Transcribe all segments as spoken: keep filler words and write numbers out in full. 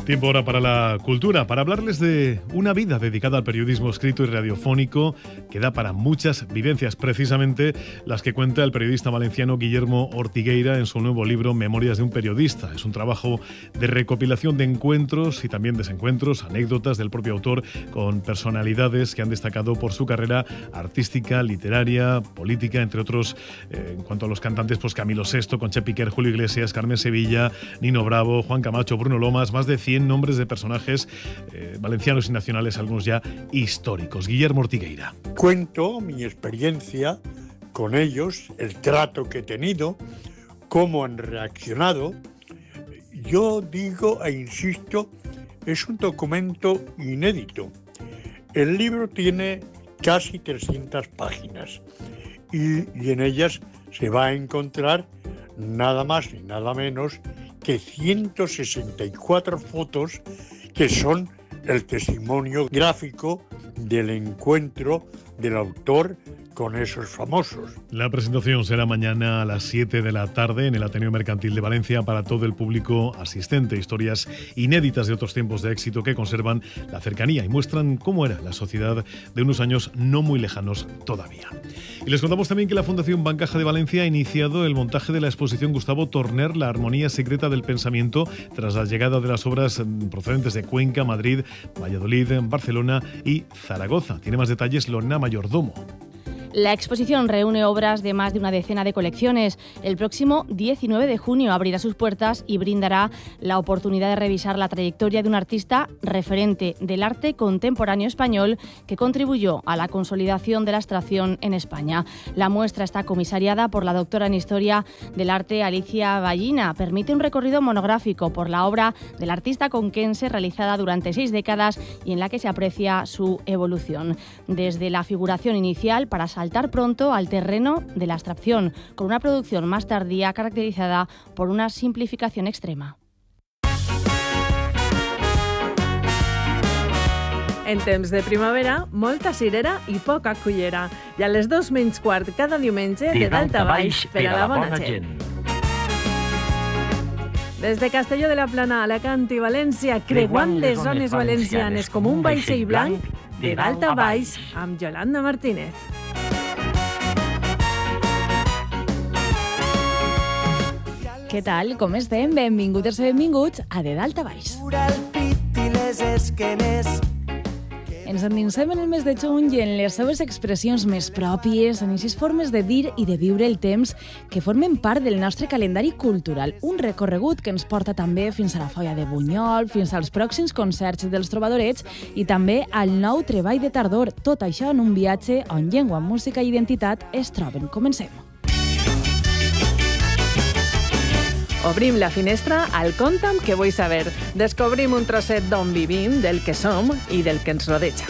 Tiempo ahora para la cultura, para hablarles de una vida dedicada al periodismo escrito y radiofónico que da para muchas vivencias, precisamente las que cuenta el periodista valenciano Guillermo Ortigueira en su nuevo libro Memorias de un periodista. Es un trabajo de recopilación de encuentros y también desencuentros, anécdotas del propio autor con personalidades que han destacado por su carrera artística, literaria, política, entre otros, eh, en cuanto a los cantantes, pues Camilo Sesto, Concha Piquer, Julio Iglesias, Carmen Sevilla, Nino Bravo, Juan Camacho, Bruno Lomas, más de cien nombres de personajes eh, valencianos y nacionales, algunos ya históricos. Guillermo Ortigueira. Cuento mi experiencia con ellos, el trato que he tenido, cómo han reaccionado. Yo digo e insisto, es un documento inédito. El libro tiene casi trescientas páginas y, y en ellas se va a encontrar nada más y nada menos que ciento sesenta y cuatro fotos que son el testimonio gráfico del encuentro del autor con esos famosos. La presentación será mañana a las siete de la tarde en el Ateneo Mercantil de Valencia para todo el público asistente. Historias inéditas de otros tiempos de éxito que conservan la cercanía y muestran cómo era la sociedad de unos años no muy lejanos todavía. Y les contamos también que la Fundación Bancaja de Valencia ha iniciado el montaje de la exposición Gustavo Torner, la armonía secreta del pensamiento, tras la llegada de las obras procedentes de Cuenca, Madrid, Valladolid, Barcelona y Zaragoza. Tiene más detalles Lorena Mayordomo. La exposición reúne obras de más de una decena de colecciones. El próximo diecinueve de junio abrirá sus puertas y brindará la oportunidad de revisar la trayectoria de un artista referente del arte contemporáneo español que contribuyó a la consolidación de la abstracción en España. La muestra está comisariada por la doctora en Historia del Arte Alicia Ballina. Permite un recorrido monográfico por la obra del artista conquense realizada durante seis décadas y en la que se aprecia su evolución. Desde la figuración inicial para saltar pronto al terreno de la abstracción, con una producción más tardía caracterizada por una simplificación extrema. En temps de primavera, molta cirera i poca cullera. I a les dos menys quart cada diumenge, de dalt a baix, per a la bona gent. Des de Castelló de la Plana, Alacant i València, creuant les zones valencianes com un vaixell blanc, de dalt a baix, amb Yolanda Martínez. Què tal? Com estem? Benvingudes i benvinguts a De Dalt a Baix. Ens endinsem en el mes de juny i en les seves expressions més pròpies, en aquestes formes de dir i de viure el temps que formen part del nostre calendari cultural. Un recorregut que ens porta també fins a la Foia de Bunyol, fins als pròxims concerts dels trobadorets i també al nou treball de tardor. Tot això en un viatge on llengua, música i identitat es troben. Comencem. Obrim la finestra al Conta'm que vull saber. Descobrim un trosset d'on vivim, del que som i del que ens rodeja.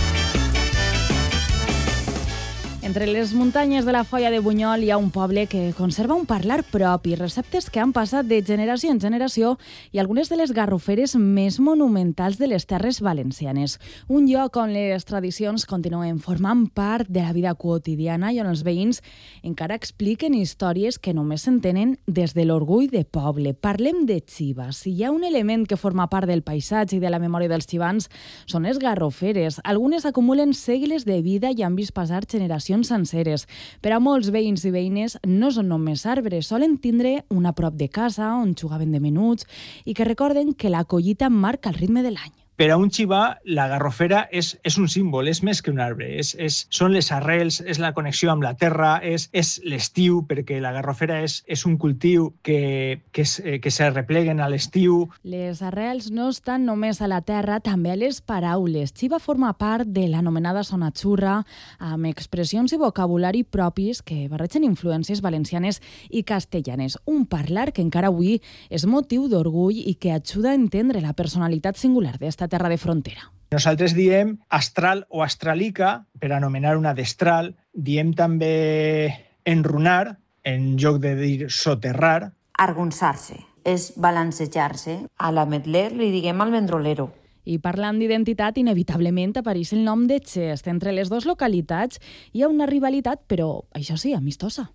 Entre les muntanyes de la Foia de Bunyol hi ha un poble que conserva un parlar propi, receptes que han passat de generació en generació i algunes de les garroferes més monumentals de les terres valencianes. Un lloc on les tradicions continuen formant part de la vida quotidiana i on els veïns encara expliquen històries que només s'entenen des de l'orgull de poble. Parlem de xives. Si hi ha un element que forma part del paisatge i de la memòria dels xivans, són les garroferes. Algunes acumulen segles de vida i han vist passar generacions senceres. Per a molts veïns i veïnes no són només arbres, solen tindre un a prop de casa on jugaven de menuts i que recorden que la collita marca el ritme de l'any. Per a un xivà, la garrofera és, és un símbol, és més que un arbre. És, és, són les arrels, és la connexió amb la terra, és, és l'estiu, perquè la garrofera és, és un cultiu que, que, es, que se repleguen a l'estiu. Les arrels no estan només a la terra, també a les paraules. Xiva forma part de l'anomenada zona xurra, amb expressions i vocabulari propis que barregen influències valencianes i castellanes. Un parlar que encara avui és motiu d'orgull i que ajuda a entendre la personalitat singular d'esta terra de frontera. Nosaltres diem astral o astralica, per anomenar una destral. Diem també enrunar, en lloc de dir soterrar. Argonsar-se és balancejar-se. A l'ametler li diguem almendrolero. I parlant d'identitat, inevitablement apareix el nom de Xest. Entre les dues localitats hi ha una rivalitat, però, això sí, amistosa.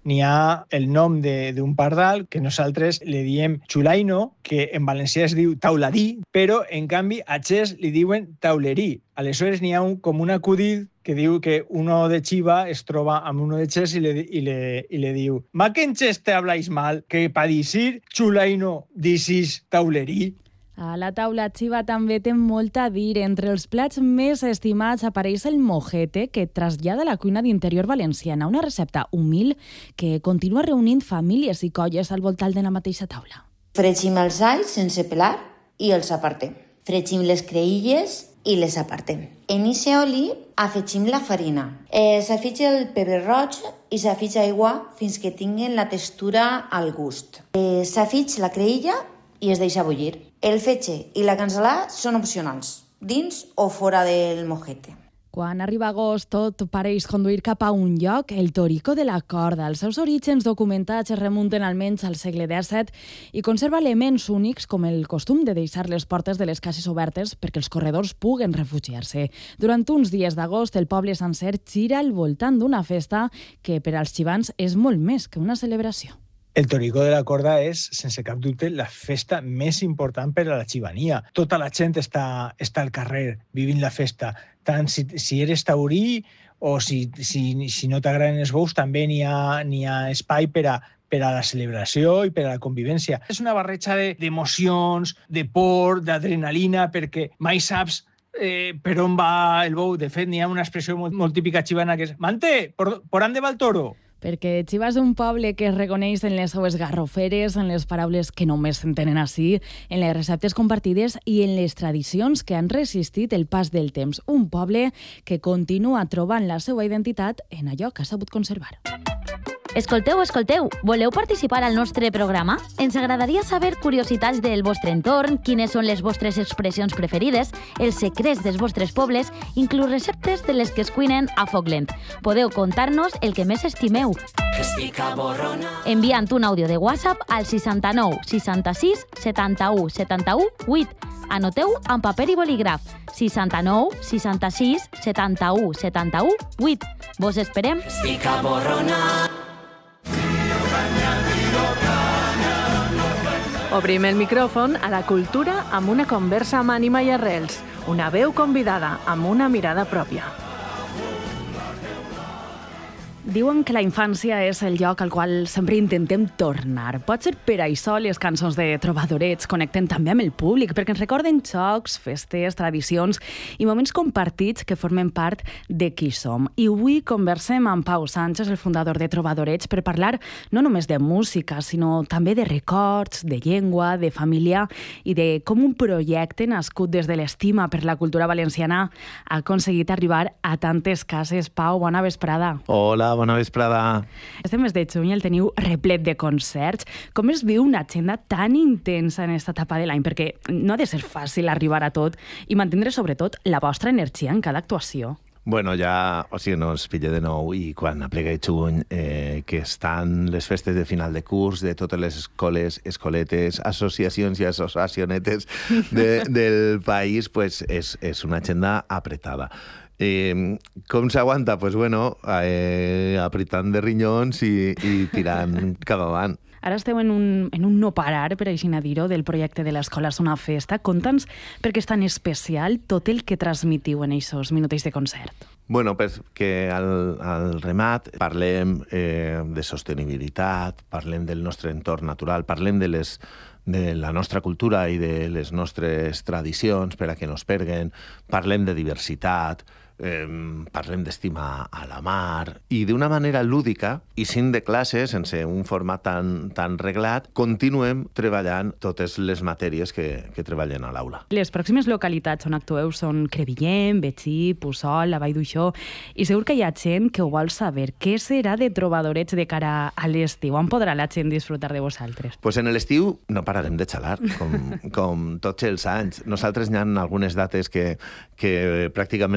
n'hi ha el nom d'un pardal que nosaltres li diem xulaino, que en valencià es diu tauladí, però en canvi a Xes li diuen taulerí. Aleshores n'hi ha un, com un acudit que diu que uno de Chiva es troba amb uno de Xes i le, i le, i le diu «Ma que en Xes te habláis mal, que pa dicir xulaino dicis taulerí». A la taula Chiva també té molt a dir. Entre els plats més estimats apareix el mojete, que trasllada la cuina d'interior valenciana, una recepta humil que continua reunint famílies i colles al voltant de la mateixa taula. Fregim els alls sense pelar i els apartem. Fregim les creïlles i les apartem. En ixe oli afegim la farina. Eh, s'afitja el pebre roig i s'afitja aigua fins que tinguin la textura al gust. Eh, s'afitja la creïlla i es deixa bullir. El fetge i la cansalada són opcionals, dins o fora del mojete. Quan arriba agost, tot pareix conduir cap a un lloc, el Torico de la Corda. Els seus orígens documentats es remunten almenys al segle disset i conserva elements únics com el costum de deixar les portes de les cases obertes perquè els corredors puguen refugiar-se. Durant uns dies d'agost, el poble sencer gira al voltant d'una festa que per als xivans és molt més que una celebració. El Torico de la Corda és, sense cap dubte, la festa més important per a la xivania. Tota la gent està, està al carrer vivint la festa. Tant si, si eres taurí o si, si, si no t'agraden els bous, també n'hi ha, n'hi ha espai per a, per a la celebració i per a la convivència. És una barreja d'emocions, de, de por, d'adrenalina, perquè mai saps eh, per on va el bou. De fet, n'hi ha una expressió molt, molt típica xivana que és «Mante, por, por on va el toro?» Perquè Chiva és un poble que es reconeix en les seues garroferes, en les paraules que només s'entenen així, en les receptes compartides i en les tradicions que han resistit el pas del temps. Un poble que continua trobant la seva identitat en allò que ha sabut conservar. Escolteu, escolteu, voleu participar al nostre programa? Ens agradaria saber curiositats del vostre entorn, quines són les vostres expressions preferides, els secrets dels vostres pobles, inclús receptes de les que es cuinen a foc lent. Podeu contar-nos el que més estimeu. Enviant un àudio de WhatsApp al seixanta-nou seixanta-sis setanta-u setanta-u vuit. Anoteu amb paper i bolígraf. seixanta-nou seixanta-sis setanta-u setanta-u vuit. Vos esperem. Obrim el micròfon a la cultura amb una conversa amb ànima i arrels. Una veu convidada amb una mirada pròpia. Diuen que la infància és el lloc al qual sempre intentem tornar. Pot ser per això les cançons de trobadorets connecten també amb el públic, perquè ens recorden jocs, festes, tradicions i moments compartits que formen part de qui som. I avui conversem amb Pau Sánchez, el fundador de Trobadorets, per parlar no només de música, sinó també de records, de llengua, de família i de com un projecte nascut des de l'estima per la cultura valenciana ha aconseguit arribar a tantes cases. Pau, bona vesprada. Hola, bona vesprada. Este mes de juny el teniu replet de concerts. Com es viu una agenda tan intensa en aquesta etapa de l'any? Perquè no ha de ser fàcil arribar a tot i mantenir sobretot la vostra energia en cada actuació. Bueno, ja, o sigui, no es pilla de nou i quan aplega juny, eh, que estan les festes de final de curs de totes les escoles, escoletes, associacions i associacionetes de, del país, pues és, és una agenda apretada. Eh, com s'aguanta? Pues bueno, eh, apretant de rinyons i, i tirant cap avant. Ara esteu en un, en un no parar, per així dir-ho, del projecte de l'Escola és una festa. Conta'ns per què és tan especial tot el que transmitiu en aquests minuts de concert. Bueno, perquè al, al remat parlem eh, de sostenibilitat, parlem del nostre entorn natural, parlem de les de la nostra cultura i de les nostres tradicions per a que no es perguen, parlem de diversitat, eh, parlem d'estima a la mar, i d'una manera lúdica i sin de classe, sense un format tan, tan reglat, continuem treballant totes les matèries que, que treballen a l'aula. Les pròximes localitats on actueu són Crevillent, Betxí, Puçol, la Vall d'Uixó, i segur que hi ha gent que ho vol saber. Què serà de Trobadorets de cara a l'estiu? On podrà la gent disfrutar de vosaltres? Pues en l'estiu no pararem de xalar, com, com tots els anys. Nosaltres hi ha algunes dates que, que pràcticament no mos les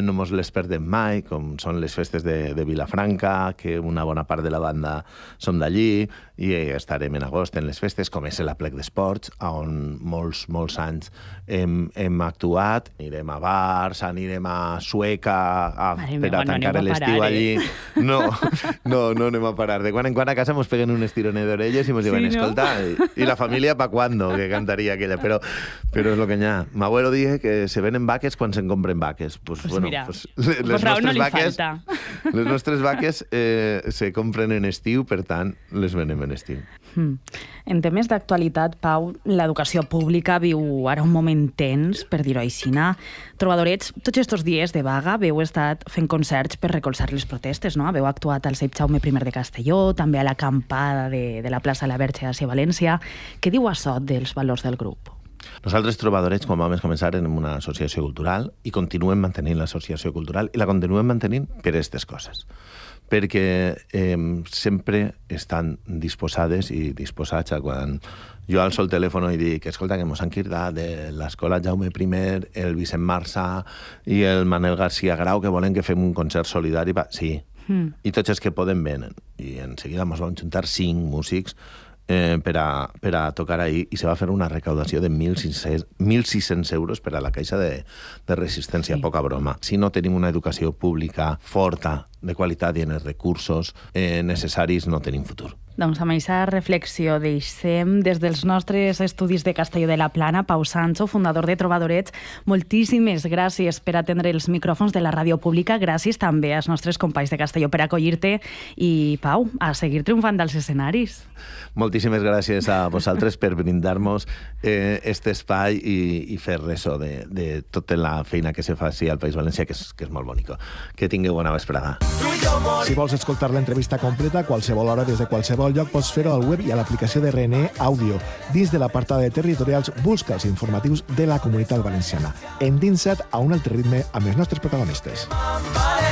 les perdem mai, com són les festes de, de Vilafranca, que una bona part de la banda som d'allí, i estarem en agost en les festes, com és l'Aplec d'Esports, on molts, molts anys hem, hem actuat. Anirem a bars, anirem a Sueca a, Mare per meva, a no tancar aneu a l'estiu parar, allí. eh? No, no, no anem a parar. De quan en quan a casa mos peguen un estironet d'orelles i mos diuen, Sí, no? escolta, i, i la família pa cuándo, que cantaria aquella. Però, però és lo que n'hi ha. Mi abuelo dice que se venen vaques quan se'n compren vaques. Pues, Pues bueno, mira, pues, les, pues raó no nostres li vaques, falta. les nostres vaques eh, se compren en estiu, per tant, les venem en estiu. Mm. En temes d'actualitat, Pau, l'educació pública viu ara un moment tens, per dir-ho així. Trobadorets, tots aquests dies de vaga veu estat fent concerts per recolzar les protestes, no? Veu actuat al Ceip Jaume primer de Castelló, també a l'acampada de, de la plaça La Verge a València. Què diu això dels valors del grup? Nosaltres, Trobadorets, quan vam començar en una associació cultural, i continuem mantenint l'associació cultural, i la continuem mantenint per aquestes coses. Perquè eh, sempre estan disposades i disposats a quan jo alço el telèfon i dic, escolta, que mos han cridat de l'Escola Jaume primer, el Vicent Marsà i el Manel García Grau, que volen que fem un concert solidari. Sí, mm. I tots els que poden venen. I en seguida mos vam juntar cinc músics Eh, per, a, per a tocar ahir, i se va fer una recaudació de mil sis-cents euros per a la Caixa de, de Resistència, sí. Poca broma. Si no tenim una educació pública forta, de qualitat i en els recursos eh, necessaris, no tenim futur. Doncs amb aquesta reflexió deixem des dels nostres estudis de Castelló de la Plana, Pau Sancho, fundador de Trobadorets, moltíssimes gràcies per atendre els micròfons de la ràdio pública, gràcies també als nostres companys de Castelló per acollir-te i, Pau, a seguir triomfant dels escenaris. Moltíssimes gràcies a vosaltres per brindar-nos eh, este espai i, i fer reso de, de tota la feina que se fa així al País Valencià, que és, que és molt bonico. Que tingueu bona vesprada. Si vols escoltar l'entrevista completa a qualsevol hora des de qualsevol lloc, pots fer-ho al web i a l'aplicació de R N E Àudio. Dins de l'apartat de territorials, busca els informatius de la Comunitat Valenciana. Endinsa't a un altre ritme amb els nostres protagonistes.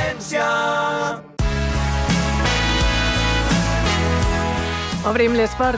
Obrim les portes